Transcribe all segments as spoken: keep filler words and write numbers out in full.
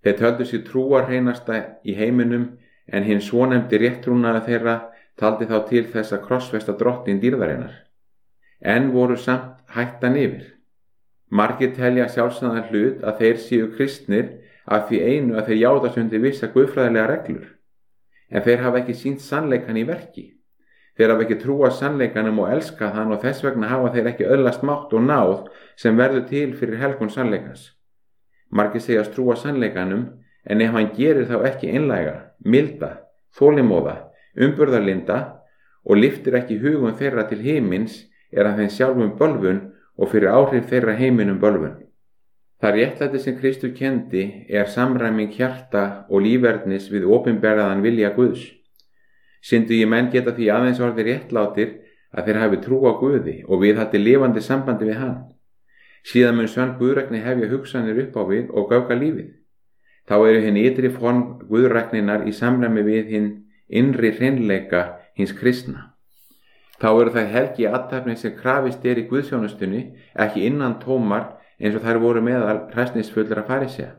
Þeir töldu sig trúarhreinasta í heiminum, en hinn svonefndi réttrúnaður þeirra taldi þá til þess að krossfesta drottin dýrðarinnar. En voru samt hættan yfir. Margir telja sjálfsagðan hlut að þeir séu kristnir af því einu að þeir játa undir vissa guðfræðilega reglur. En þeir hafa ekki sýnt sannleikann í verki. Þeir hafa ekki trúað sannleikanum og elskað hann, og þess vegna hafa þeir ekki öðlast mátt og náð sem verður til fyrir helgun sannleikans. Margir segjast trúa sannleikanum, en ef hann gerir þá ekki einlæga, milda, þolinmóða, umburðarlinda og lyftir ekki hugum þeirra til himins, er hann þeim sjálfum bölvun og fyrir áhrif þeirra heiminum bölvun. Það réttlæti sem Kristur kendi er samræming hjarta og lífverðnis við opinberaðan vilja Guðs. Syndugi menn geta því aðeins orðið réttlátir að þeir hafi trú á Guði og viðhaldi lifandi sambandi við hann. Síðan mun sönn guðrækni hefja hugsanir upp á við og gauka lífið. Þá eru hinn ytri form guðrækninar í samræmi við hinn innri hreinleika hins kristna. Þá eru það helgi athafnir sem krafist er í guðsjónustunni, ekki innan tómar eins og þær voru meðal hræsnisfullra farisea.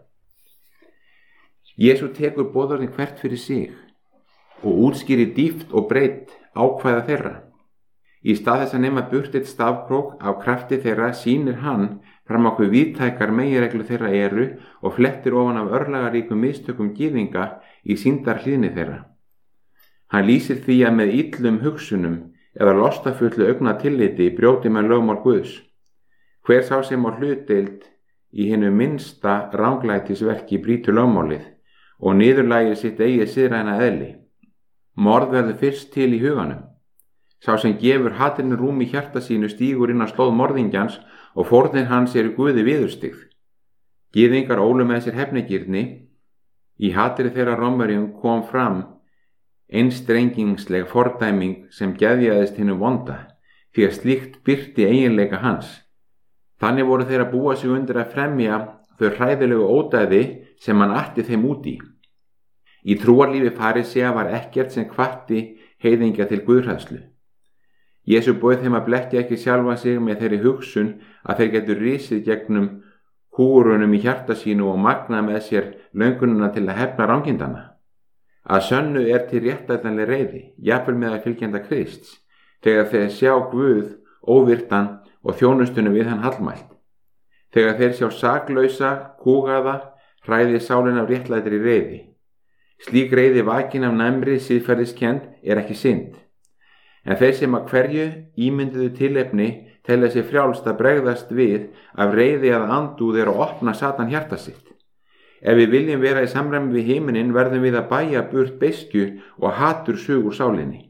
Jesú tekur boðorðin hvert fyrir sig og útskýri dýpt og breitt ákvæða þeirra. Í stað þess að nema burt eitt stafkrók af krafti þeirra sýnir hann fram á hve víðtækar meginreglur þeirra eru og flettir ofan af örlagaríkum mistökum gyðinga í sýndar hlýðni þeirra. Hann lýsir því að með illum hugsunum eða lostafullu augnatilliti brjóti menn lögmál Guðs. Hver sá sem á hlutdeild í hinu minnsta ranglætisverki brýtur lögmálið og niðurlægir sitt eigið siðræna eðli. Morð verður fyrst til í huganum. Sá sem gefur hatrinu rúm í hjarta sínu stígur inn á slóð morðingjans og fórnir hans eru Guði viðurstigð. Gyðingar ólu með sér hefnigirni. Í hatri þeirra Rómverjum kom fram einstrengingsleg fordæming sem geðjaðist hinu vonda, því að slíkt birti eiginleika hans. Þannig voru þeir að búa sig undir að fremja þau hræðilegu ódæði sem hann atti þeim út í. Í trúarlífi farisea var ekkert sem hvatti heiðingja til guðhræðslu. Jesú bauð þeim að blekkja ekki sjálfa sig með þeirri hugsun að þeir getur risið gegnum húrunum í hjarta sínu og magna með sér löngununa til að hefna rangindana. Að sönnu er til réttlætanleg reiði, jafnvel með að fylgjenda Krists, þegar þeir sjá Guð óvirtan og þjónustunum við hann hallmælt. Þegar þeir sjá saklausa, kúgaða, hræði sálin af réttlætri reiði. Slík reiði vakin af næmri siðferðiskend er ekki synd. En þeir sem að hverju ímynduðu tilefni telja sér frjálst að bregðast við af reiði að andúð er að opna Satan hjarta sitt. Ef við viljum vera í samræmi við himinin verðum við að bæja burt beiskju og hatur sug úr sálinni.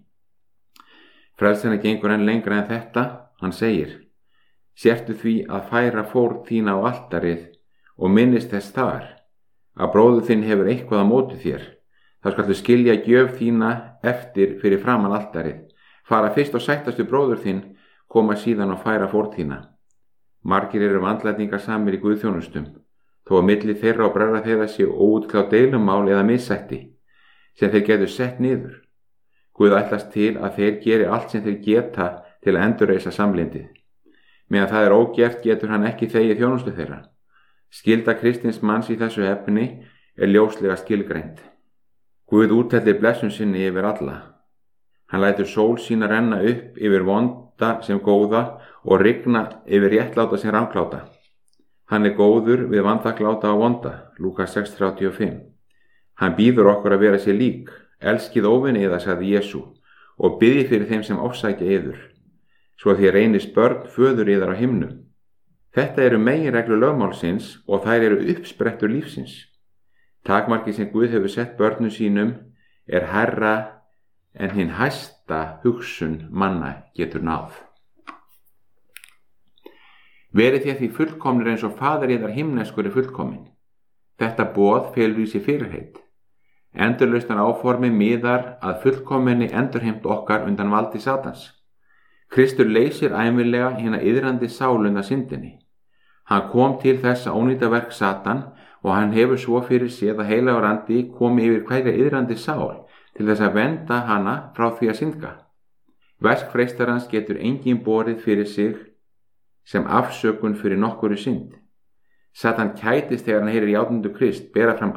Frelsarinn gengur enn lengra en þetta, hann segir: Sértu því að færa fórn þína á altarið og minnist þess þar að bróður þinn hefur eitthvað á móti þér. Þá skaltu skilja gjöf þína eftir fyrir framan altarið. Fara fyrst og sættastu bróður þinn, koma síðan og færa fórn þína. Margir eru vandlætingar samir í guðþjónustum, þó að milli þeirra og bræðra þeirra séu óútkljáð deilumál eða missætti, sem þeir getur sett niður. Guð ætlast til að þeir geri allt sem þeir geta til að endurreisa samlindið. Meðan það er ógert getur hann ekki þegið þjónustu þeirra. Skylda kristins manns í þessu efni er ljóslega skilgreind. Guð úthellir blessun sinni yfir alla. Hann lætur sól sína renna upp yfir vonda sem góða og rigna yfir réttláta sem rangláta. Hann er góður við vanþakkláta og vonda, Lúkas sex þrjátíu og fimm. Hann býður okkur að vera sér lík, elskið óvinni yðar, sagði Jesú, og biðji fyrir þeim sem ofsækja yður, svo að þér reynist börn föður yðar á himnum. Þetta eru meginreglur lögmálsins og þær eru uppsprettur lífsins. Takmarkið sem Guð hefur sett börnum sínum er hærra en hinn hæsta hugsun manna getur náð. Verið þér því fullkomnir eins og faðir yðar himneskur er fullkomin. Þetta boð felur í sér fyrirheit. Endurlausnar áformi miðar að fullkominni endurheimt okkar undan valdi Satans. Kristur leysir ævinlega hina iðrandi sál undan syndinni. Hann kom til þess að ónýta verk Satan og hann hefur svo fyrir séð að heilagur andi komi yfir hverja iðrandi sál til þess að venda hana frá því að syndga. Verk freistarans getur enginn borið fyrir sig sem afsökun fyrir nokkuru synd. Satan kætist þegar hann heyrir játningu Krist bera fram